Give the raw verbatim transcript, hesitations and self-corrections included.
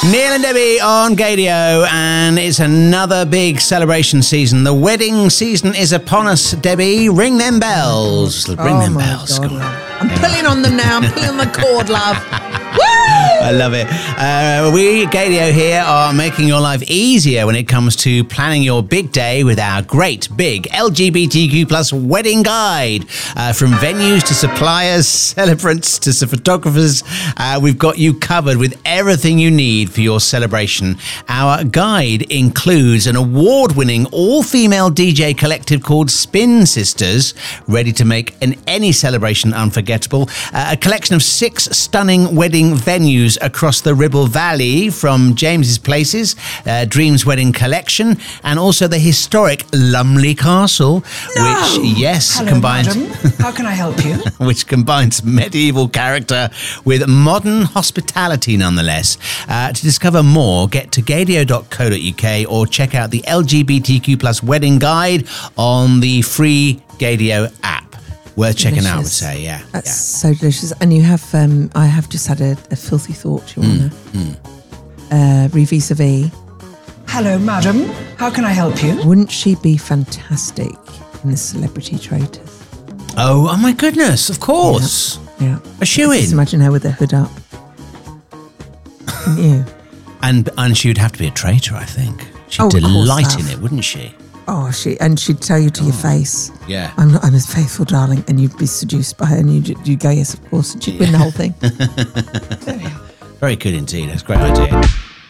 Neil and Debbie on Gadio, and it's another big celebration season. The wedding season is upon us, Debbie. Ring them bells. Ring oh them my bells. God, love. I'm pulling on them now. I'm pulling on the cord, love. Woo! I love it. Uh, we, Gadio here, are making your life easier when it comes to planning your big day with our great big L G B T Q plus wedding guide. Uh, from venues to suppliers, celebrants to photographers, uh, we've got you covered with everything you need for your celebration. Our guide includes an award-winning all-female D J collective called Spin Sisters, ready to make an, any celebration unforgettable. Uh, a collection of six stunning wedding venues across the Ribble Valley, from James's Places, uh, Dreams Wedding Collection, and also the historic Lumley Castle, No! which, yes, Hello, combines... madam. How can I help you? which combines medieval character with modern hospitality, nonetheless. Uh, to discover more, get to gadio dot co dot uk or check out the L G B T Q plus wedding guide on the free Gadio app. Worth checking out, I would say, yeah. That's yeah. so delicious. And you have, um, I have just had a, a filthy thought, Your Honour. Mm. Uh, re vis-a-vis. Hello, madam. How can I help you? Wouldn't she be fantastic in the Celebrity Traitors? Oh, oh my goodness, of course. Yeah. A shoe-in. Just imagine her with her hood up. Couldn't you? And, and she would have to be a traitor, I think. She'd Oh, of course, delight in love. it, wouldn't she? Oh, she and she'd tell you to your face, Yeah. I'm not. I'm as faithful, darling, and you'd be seduced by her, and you'd you'd go, yes, of course, and she'd win the whole thing. Very good indeed. That's a great idea.